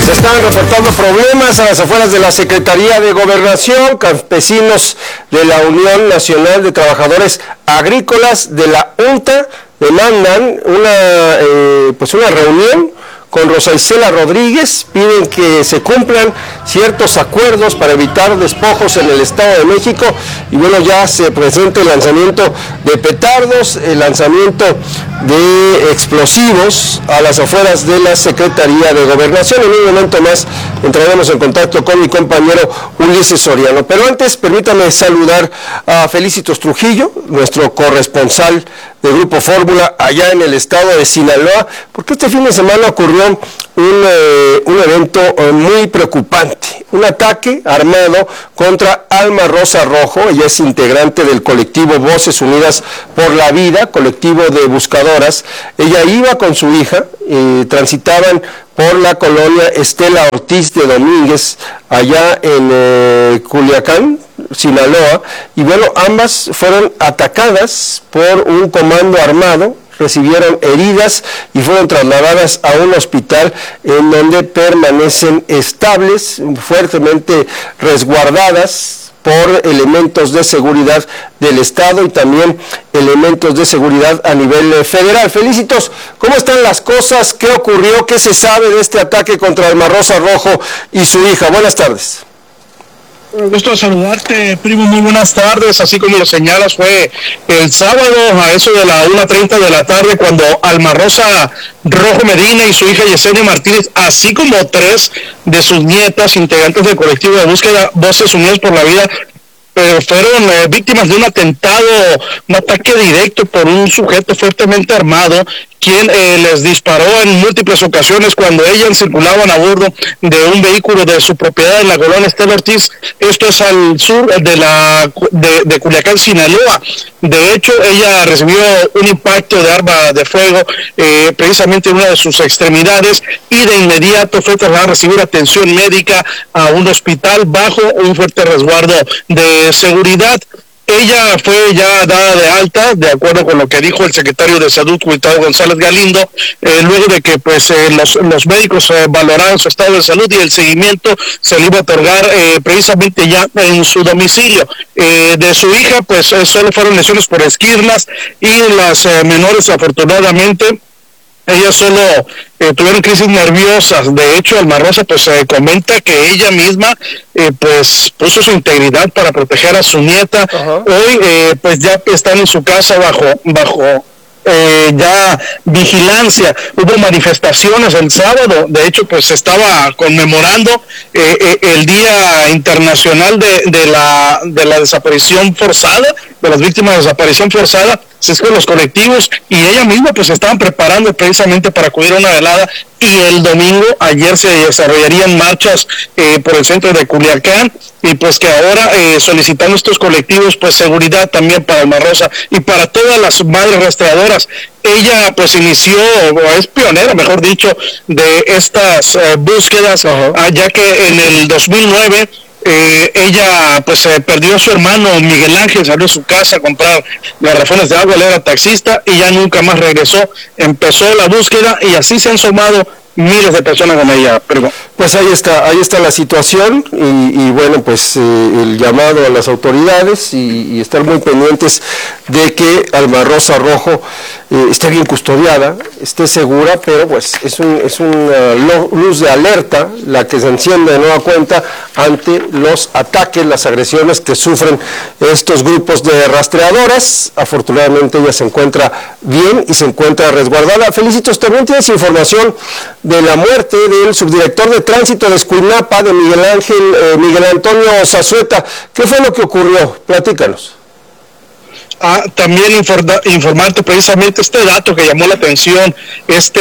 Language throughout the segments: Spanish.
Se están reportando problemas a las afueras de la Secretaría de Gobernación. Campesinos de la Unión Nacional de Trabajadores Agrícolas de la UNTA demandan una reunión con Rosa Isela Rodríguez. Piden que se cumplan ciertos acuerdos para evitar despojos en el Estado de México. Y bueno, ya se presenta el lanzamiento de petardos, el lanzamiento de explosivos a las afueras de la Secretaría de Gobernación. En un momento más entraremos en contacto con mi compañero Ulises Soriano. Pero antes, permítame saludar a Felicitos Trujillo, nuestro corresponsal de Grupo Fórmula allá en el estado de Sinaloa, porque este fin de semana ocurrió un evento muy preocupante, un ataque armado contra Alma Rosa Rojo. Ella es integrante del colectivo Voces Unidas por la Vida, colectivo de buscadoras. Ella iba con su hija, transitaban por la colonia Estela Ortiz de Domínguez, allá en Culiacán, Sinaloa, y bueno, ambas fueron atacadas por un comando armado, recibieron heridas y fueron trasladadas a un hospital en donde permanecen estables, fuertemente resguardadas por elementos de seguridad del Estado y también elementos de seguridad a nivel federal. Felicitos, ¿cómo están las cosas? ¿Qué ocurrió? ¿Qué se sabe de este ataque contra Alma Rosa Rojo y su hija? Buenas tardes. Un gusto saludarte, primo, muy buenas tardes. Así como lo señalas, fue el sábado a eso de la 1:30 de la tarde cuando Alma Rosa Rojo Medina y su hija Yesenia Martínez, así como 3 de sus nietas, integrantes del colectivo de búsqueda Voces Unidas por la Vida, fueron víctimas de un atentado, un ataque directo por un sujeto fuertemente armado, quien les disparó en múltiples ocasiones cuando ellas circulaban a bordo de un vehículo de su propiedad en la colonia Estela Ortiz. Esto es al sur de Culiacán, Sinaloa. De hecho, ella recibió un impacto de arma de fuego precisamente en una de sus extremidades y de inmediato fue trasladada a recibir atención médica a un hospital bajo un fuerte resguardo de seguridad. Ella fue ya dada de alta, de acuerdo con lo que dijo el secretario de Salud, Gustavo González Galindo, luego de que los médicos valoraron su estado de salud y el seguimiento se le iba a otorgar precisamente ya en su domicilio. De su hija, pues solo fueron lesiones por esquirlas y las menores, afortunadamente, ellas solo tuvieron crisis nerviosas. De hecho, Alma Rosa pues comenta que ella misma pues puso su integridad para proteger a su nieta. Uh-huh. Hoy pues ya están en su casa bajo ya vigilancia. Hubo manifestaciones el sábado, de hecho pues se estaba conmemorando el Día Internacional de la desaparición forzada, de las víctimas de desaparición forzada. Es con los colectivos y ella misma pues se estaban preparando precisamente para acudir a una velada, y el domingo, ayer, se desarrollarían marchas por el centro de Culiacán, y pues que ahora solicitando estos colectivos pues seguridad también para Alma Rosa y para todas las madres rastreadoras. Ella pues inició, o es pionera mejor dicho, de estas búsquedas, ya que en el 2009 ella pues perdió a su hermano Miguel Ángel, salió de su casa a comprar garrafones de agua, él era taxista y ya nunca más regresó. Empezó la búsqueda y así se han sumado miles de personas con ella. Pero pues ahí está la situación y bueno, pues el llamado a las autoridades y estar muy pendientes de que Alma Rosa Rojo esté bien custodiada, esté segura, pero pues es una luz de alerta la que se enciende de nueva cuenta ante los ataques, las agresiones que sufren estos grupos de rastreadoras. Afortunadamente ella se encuentra bien y se encuentra resguardada. Felicitos, también tienes información de la muerte del subdirector de tránsito de Escuinapa, de Miguel Antonio Zazueta. ¿Qué fue lo que ocurrió? Platícanos. También informarte precisamente este dato que llamó la atención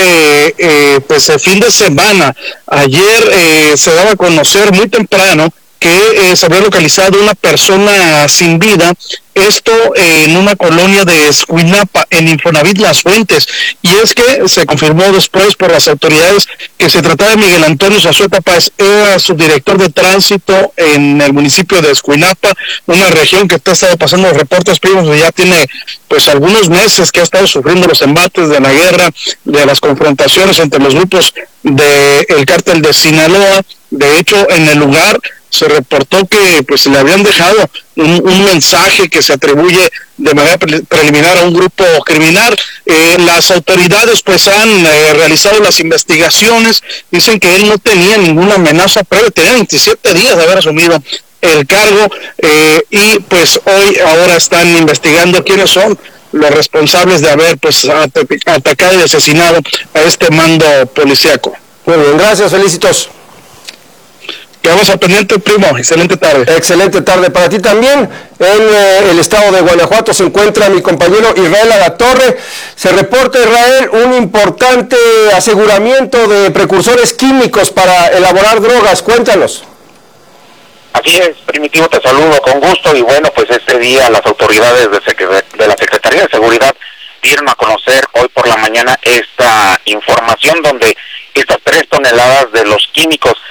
pues el fin de semana. Ayer se daba a conocer muy temprano que se había localizado una persona sin vida, esto en una colonia de Escuinapa, en Infonavit Las Fuentes, y es que se confirmó después por las autoridades que se trataba de Miguel Antonio Zazueta Páez, era subdirector de tránsito en el municipio de Escuinapa, una región que ha estado pasando los reportes primos, ya tiene pues algunos meses que ha estado sufriendo los embates de la guerra, de las confrontaciones entre los grupos del cártel de Sinaloa. De hecho, en el lugar se reportó que pues le habían dejado un mensaje que se atribuye de manera preliminar a un grupo criminal. Las autoridades pues han realizado las investigaciones, dicen que él no tenía ninguna amenaza previa, tenía 27 días de haber asumido el cargo, y pues ahora están investigando quiénes son los responsables de haber pues atacado y asesinado a este mando policíaco. Muy bien, gracias, felicitos. Quedamos al pendiente, primo. Excelente tarde. Excelente tarde para ti también. En el estado de Guanajuato se encuentra mi compañero Israel Alatorre. Se reporta, Israel, un importante aseguramiento de precursores químicos para elaborar drogas. Cuéntanos. Así es, Primitivo, te saludo con gusto. Y bueno, pues este día las autoridades de la Secretaría de Seguridad dieron a conocer hoy por la mañana esta información donde estas 3 toneladas de los químicos